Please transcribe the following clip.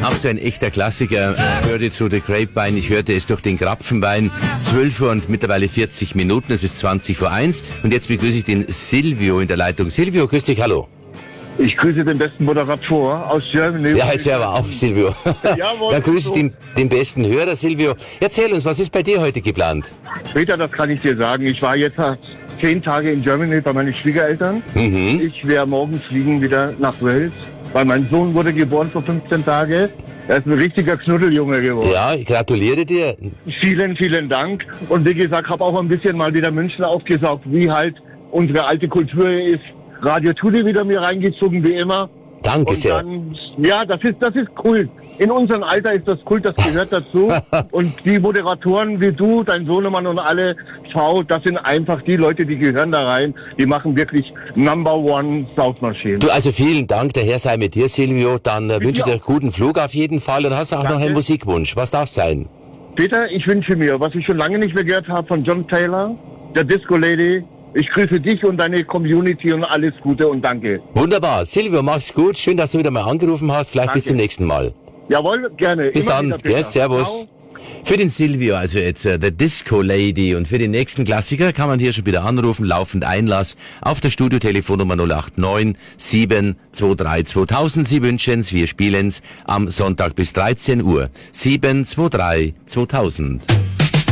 Auch so ein echter Klassiker. Ich hörte through the grapevine, ich hörte es durch den Grapfenwein. 12 Uhr und mittlerweile 40 Minuten, es ist 20 vor 1. Und jetzt begrüße ich den Silvio in der Leitung. Silvio, grüß dich, hallo. Ich grüße den besten Moderator aus Germany. Ja, jetzt hör mal auf, Silvio. Jawohl, Dann grüße ich so. den besten Hörer, Silvio. Erzähl uns, was ist bei dir heute geplant? Später, das kann ich dir sagen. Ich war jetzt 10 Tage in Germany bei meinen Schwiegereltern. Ich werde morgen fliegen wieder nach Wales, weil mein Sohn wurde geboren vor 15 Tagen. Er ist ein richtiger Knuddeljunge geworden. Ja, ich gratuliere dir. Vielen, vielen Dank. Und wie gesagt, habe auch ein bisschen mal wieder München aufgesaugt, wie halt unsere alte Kultur ist. Radio Tuli wieder mir reingezogen, wie immer. Danke Und sehr. dann, ja, das ist Kult. In unserem Alter ist das Kult, das gehört dazu. Und die Moderatoren wie du, dein Sohnemann und alle das sind einfach die Leute, die gehören da rein. Die machen wirklich Number One Soundmaschinen. Du, also vielen Dank, der Herr sei mit dir, Silvio. Dann wünsche ich dir einen guten Flug auf jeden Fall. Und hast du auch noch einen Musikwunsch. Was darf sein? Peter, ich wünsche mir, was ich schon lange nicht mehr gehört habe, von John Taylor, der Disco Lady. Ich grüße dich und deine Community und alles Gute und danke. Wunderbar. Silvio, mach's gut. Schön, dass du wieder mal angerufen hast. Vielleicht Danke. bis zum nächsten Mal. Jawohl, gerne. Bis Immer dann. wieder, Peter. Ja, servus. Ciao. Für den Silvio, also jetzt The Disco Lady, und für den nächsten Klassiker kann man hier schon wieder anrufen, laufend Einlass auf der Studiotelefonnummer 089 723 2000. Sie wünschen's, wir spielen's am Sonntag bis 13 Uhr. 723 2000.